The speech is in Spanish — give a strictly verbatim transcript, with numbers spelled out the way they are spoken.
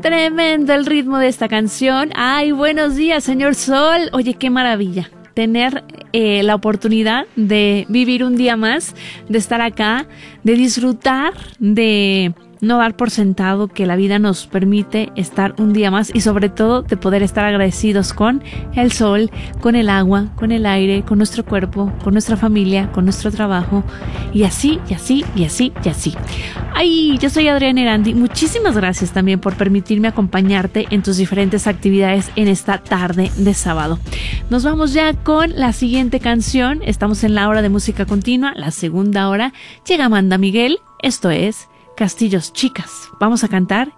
Tremendo el ritmo de esta canción. Ay, buenos días, señor Sol. Oye, qué maravilla tener eh, la oportunidad de vivir un día más, de estar acá, de disfrutar, de no dar por sentado que la vida nos permite estar un día más y sobre todo de poder estar agradecidos con el sol, con el agua, con el aire, con nuestro cuerpo, con nuestra familia, con nuestro trabajo y así, y así, y así, y así. Ay, yo soy Adriana Erandi. Muchísimas gracias también por permitirme acompañarte en tus diferentes actividades en esta tarde de sábado. Nos vamos ya con la siguiente canción. Estamos en la hora de música continua, la segunda hora. Llega Amanda Miguel. Esto es Castillos Chicas. Vamos a cantar